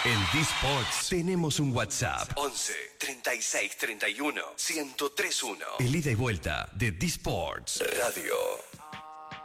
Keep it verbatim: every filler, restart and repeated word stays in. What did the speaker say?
En D-Sports tenemos un WhatsApp once treinta y seis treinta y uno ciento tres uno. El ida y vuelta de D-Sports Radio.